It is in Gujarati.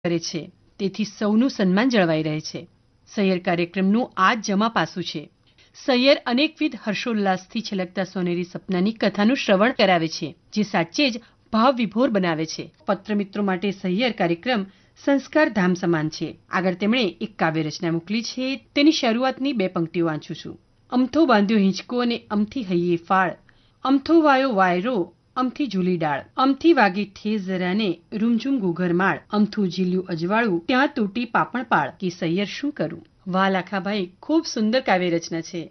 કરે છે, તેથી સૌનું સન્માન જળવાઈ રહે છે. સૈયર કાર્યક્રમનું આ જ જમા પાસું છે. સૈયર અનેકવિધ હર્ષોલ્લાસથી છલકતા સોનેરી સપનાની કથાનું શ્રવણ કરાવે છે, જે સાચે જ ભાવવિભોર બનાવે છે. પત્ર મિત્રો માટે સૈયર કાર્યક્રમ સંસ્કાર ધામ સમાન છે. આગળ તેમણે એક કાવ્ય રચના મોકલી છે. તેની શરૂઆતની 2 પંક્તિઓ વાંચું છું. અમથો બાંધ્યો હિંચકો અને અમથી હૈયે ફાળ, અમથો વાયો વાયરો અમથી ઝૂલી ડાળ, અમથી વાગી ઠેસ જરાને રૂમઝૂમ ઘૂઘરમાળ, અમથું ઝીલ્યું અજવાળું ત્યાં તૂટી પાપણ પાળ, કે સૈયર શું કરું. વાહ લાખાભાઈ, ખૂબ સુંદર કાવ્ય રચના છે.